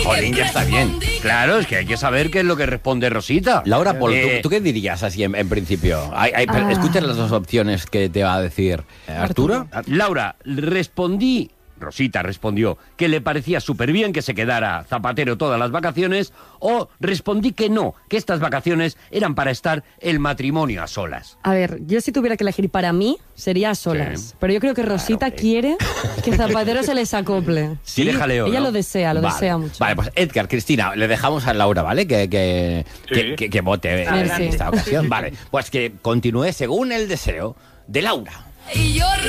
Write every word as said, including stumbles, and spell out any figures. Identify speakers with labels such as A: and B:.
A: Jolín, ya está bien.
B: Claro, es que hay que saber qué es lo que responde Rosita.
A: Laura, Paul,
B: Eh,
A: ¿tú, ¿tú qué dirías así en, en principio? Hay, hay,
C: Ah.
A: Escuchas las dos opciones que te va a decir eh, Arturo.
B: Laura, respondí, Rosita respondió que le parecía súper bien que se quedara Zapatero todas las vacaciones, o respondí que no, que estas vacaciones eran para estar el matrimonio a solas.
C: A ver, yo si tuviera que elegir para mí, sería a solas.
B: Sí.
C: Pero yo creo que Rosita
B: Claro, eh.
C: quiere que Zapatero se les acople.
B: Sí, quiere jaleo,
C: Ella
B: ¿no?
C: lo desea, lo
A: Vale.
C: desea mucho.
A: Vale, pues Edgar, Cristina, le dejamos a Laura, ¿vale? Que, que,
D: Sí.
A: que, que- que vote en
C: Adelante.
A: esta ocasión. Vale, pues que continúe según el deseo de Laura.
E: Y yo